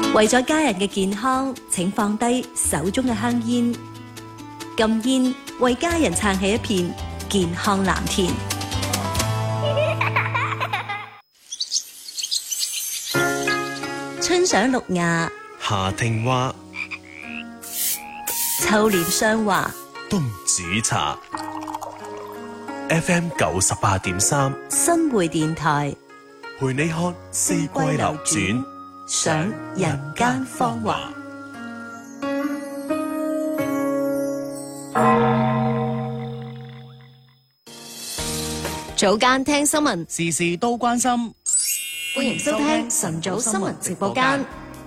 為咗家人嘅健康，請放低手中嘅香煙。禁煙，為家人撐起一片健康藍田。春賞綠芽， 夏聽花， 秋蓮霜華， 冬煮茶。FM 98.3， 新會電台陪你看四季流轉， 賞人間芳華。早間聽新聞， 時事都關心。 歡迎收聽晨早新聞直播間。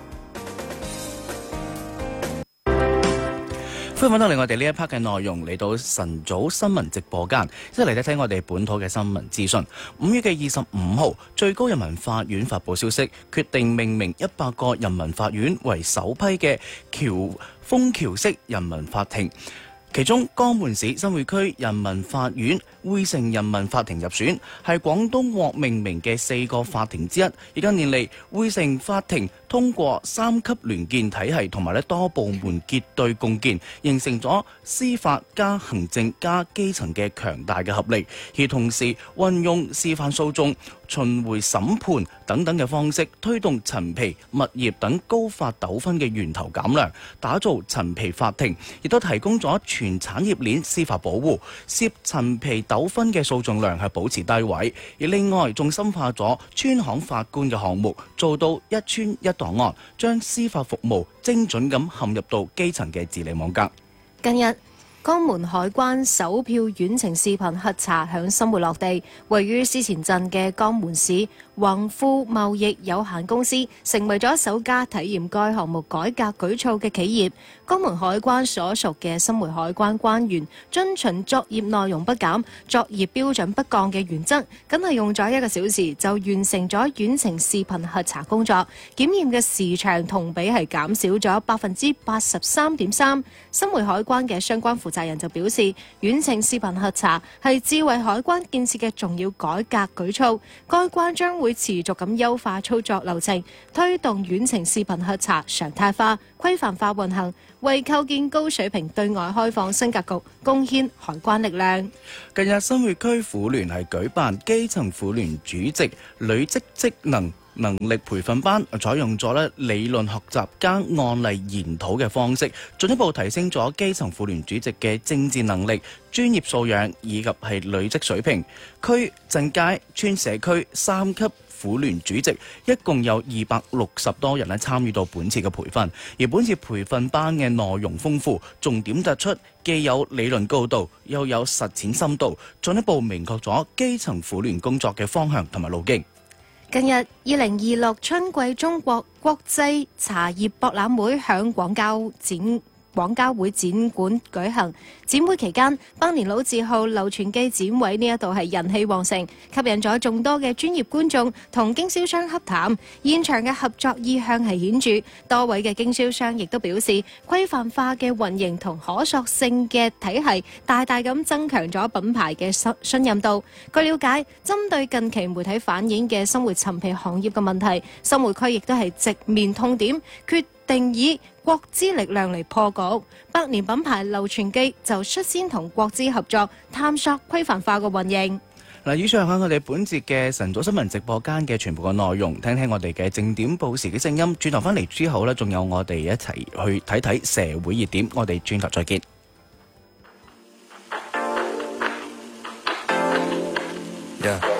歡迎返到嚟我哋呢一 part 嘅內容，嚟到晨早新聞直播間，一齊嚟睇睇我哋本土嘅新聞資訊。5月嘅25號，最高人民法院發布消息，決定命名100個人民法院為首批嘅楓橋式人民法庭。其中，江門市新會區人民法院、匯城人民法庭入選，係廣東獲命名嘅4個法庭之一。而近年嚟，匯城法庭通過3級聯建體系同埋多部門結對共建，形成咗司法加行政加基層嘅強大嘅合力。而同時運用示範訴訟、巡迴審判等等嘅方式，推動陳皮、物業等高發糾紛嘅源頭減量，打造陳皮法庭，亦都提供咗全產業鏈司法保護，涉陳皮糾紛嘅訴訟量係保持低位。而另外仲深化咗村行法官嘅項目，做到一村一檔案，將司法服務精準咁嵌入到基層嘅治理網格。 近日，江門海關首票遠程視頻核查響新會落地，位於思前鎮嘅江門市宏富貿易有限公司成為咗首家體驗該項目改革舉措嘅企業。江門海關所屬嘅新會海關關員遵循作業內容不減、作業標準不降嘅原則，僅係用咗1個小時就完成咗遠程視頻核查工作，檢驗嘅時長同比係減少咗83.3%。新會海關嘅相關負責人就表示，遠程視頻核查係智慧海關建設嘅重要改革舉措，該關將會持續咁優化操作流程，推動遠程視頻核查常態化、規範化運行，為構建高水平對外開放新格局貢獻海關力量。 近日新會區婦聯係舉辦基層婦聯主席履職職能力培訓班，採用咗理論學習加案例研討嘅方式，進一步提升咗基層婦聯主席嘅政治能力、專業素養以及係履職水平。區、鎮街、村社區3級婦聯主席一共有260多人參與到本次嘅培訓，而本次培訓班嘅內容豐富，重點突出，既有理論高度，又有實踐深度，進一步明確咗基層婦聯工作嘅方向同埋路徑。 近日，2026春季中國國際茶葉博覽會響廣交會展館舉行。展會期間，百年老字號劉傳記展位呢一度係人氣旺盛，吸引咗眾多嘅專業觀眾同經銷商洽談，現場嘅合作意向係顯著。多位嘅經銷商亦都表示，規範化嘅運營同可塑性嘅體系，大大咁增強咗品牌嘅信任度。據了解，針對近期媒體反映嘅新會陳皮行業嘅問題，新會區亦都係直面痛點，決定以國資力量嚟破局。百年品牌劉傳記就率先同國資合作，探索規範化嘅運營。 嗱，以上係我哋本節嘅晨早新聞直播間嘅全部嘅內容，聽聽我哋嘅正點報時嘅聲音。轉頭翻嚟之後呢，仲有我哋一齊去睇睇社會熱點。我哋轉頭再見。 Yeah.